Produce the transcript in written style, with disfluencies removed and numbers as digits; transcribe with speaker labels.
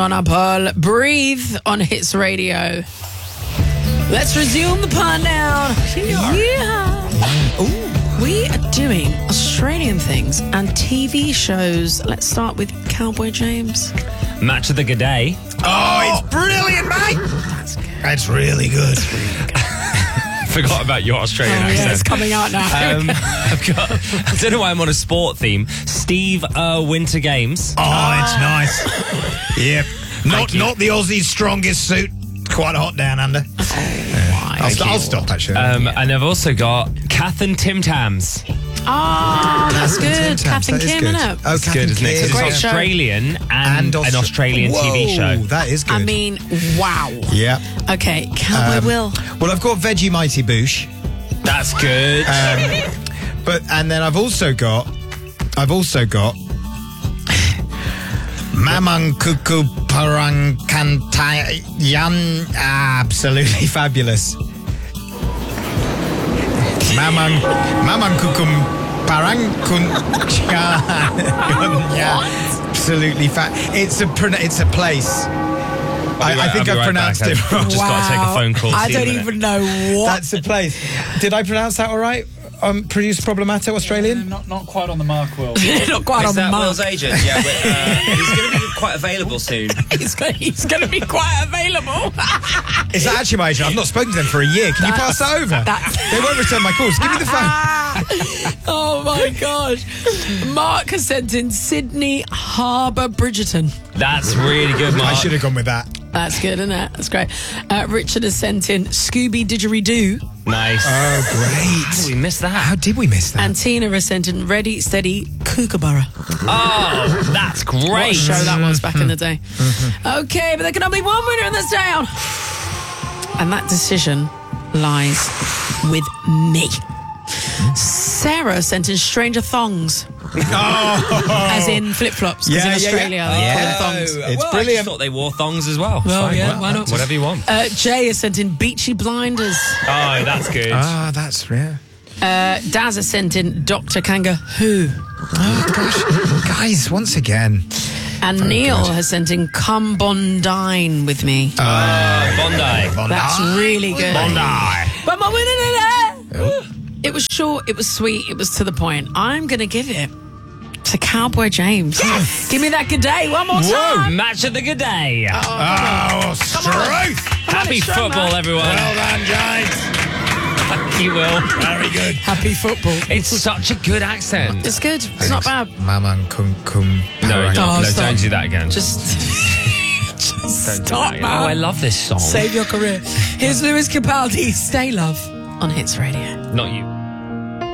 Speaker 1: On our Pearl, Breathe on Hits Radio. Let's resume the pun down. Yeah. Ooh. We are doing Australian things and TV shows. Let's start with Cowboy James.
Speaker 2: Match of the G'day.
Speaker 3: Oh, it's brilliant, mate.
Speaker 1: That's good.
Speaker 3: That's really good.
Speaker 2: Forgot about your Australian accent.
Speaker 1: Yeah, it's coming out now.
Speaker 2: I don't know why I'm on a sport theme. Steve Winter Games.
Speaker 3: Oh, it's nice. Yep. Not the Aussie's strongest suit. Quite hot down under. I'll stop, actually.
Speaker 2: And I've also got Kath and Tim Tams.
Speaker 1: Oh, that's good. Kath and Kim, isn't it?
Speaker 3: Oh,
Speaker 2: It's good, isn't it?
Speaker 1: It's a
Speaker 2: It's
Speaker 1: great show.
Speaker 2: Australian and an Australian TV show.
Speaker 3: That is good.
Speaker 1: I mean, wow.
Speaker 3: Yeah.
Speaker 1: Okay, Cowboy Will.
Speaker 3: Well, I've got Vegemite Boosh.
Speaker 2: That's good.
Speaker 3: And then I've also got Mamang Kuku Parang Kantayan. Absolutely fabulous. Mamang Kukum Parang Absolutely It's a place. I think I pronounced it wrong.
Speaker 2: I've just got to take a phone call.
Speaker 1: I don't even know what.
Speaker 3: That's a place. Did I pronounce that all right? Producer Problemato, Australian?
Speaker 4: Not quite on the mark, Will.
Speaker 1: Not quite on the mark.
Speaker 5: Will's agent? Yeah, but he's going to be quite available soon.
Speaker 1: He's going to be quite available.
Speaker 3: Is that actually my agent? I've not spoken to them for a year. Can you pass that over? They won't return my calls. Give me the phone.
Speaker 1: Oh my gosh. Mark has sent in Sydney Harbour Bridgerton.
Speaker 2: That's really good, Mark.
Speaker 3: I should have gone with that.
Speaker 1: That's good, isn't it? That's great. Richard has sent in Scooby Didgeridoo.
Speaker 2: Nice.
Speaker 3: Oh, great.
Speaker 2: How did we miss that?
Speaker 3: How did we miss that?
Speaker 1: And Tina has sent in Ready, Steady, Kookaburra.
Speaker 2: Oh, that's great.
Speaker 1: What a show that was back in the day. Okay, but there can only be one winner in this town. And that decision lies with me. Sarah sent in Stranger Thongs. As in flip-flops, because in Australia they call them thongs.
Speaker 3: It's
Speaker 2: I
Speaker 3: brilliant.
Speaker 2: just thought they wore thongs as well.
Speaker 1: Well,
Speaker 2: Fine,
Speaker 1: yeah, why not?
Speaker 2: Whatever you want.
Speaker 1: Jay has sent in Beachy Blinders.
Speaker 2: Oh, that's good.
Speaker 3: Ah, that's rare.
Speaker 1: Daz has sent in Dr. Kangaroo.
Speaker 3: Oh, gosh. Guys, once again.
Speaker 1: And Neil has sent in Come Bondine with me.
Speaker 2: Bondi.
Speaker 1: That's really good.
Speaker 2: Bondi.
Speaker 1: But my winner today. It was short, it was sweet, it was to the point. I'm going to give it to Cowboy James. Yes. Give me that good day one more time.
Speaker 2: Match of the G'day.
Speaker 3: Oh, strength.
Speaker 2: Happy football, everyone.
Speaker 3: Well done, James.
Speaker 2: Thank you, Will.
Speaker 3: Very good.
Speaker 1: Happy football.
Speaker 2: It's such a good accent.
Speaker 1: It's good. It's not bad.
Speaker 3: Mamang Kum.
Speaker 2: No,
Speaker 1: stop.
Speaker 2: don't do that again.
Speaker 1: Just
Speaker 2: Don't do
Speaker 1: stop,
Speaker 2: that again.
Speaker 1: man.
Speaker 2: Oh, I love this song.
Speaker 1: Save your career. Here's Lewis Capaldi, Stay Love on Hits Radio.
Speaker 2: Not you.